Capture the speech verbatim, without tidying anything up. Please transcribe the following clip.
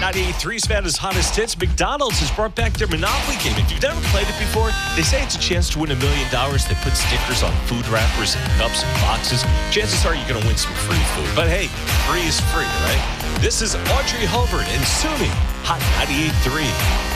ninety-eight point three Savannah's hottest hits. McDonald's has brought back their Monopoly game. If you've never played it before, they say it's a chance to win a million dollars. They put stickers on food wrappers and cups and boxes. Chances are you're going to win some free food. But hey, free is free, right? This is Audrey Hulbert and Sumi, Hot ninety-eight point three.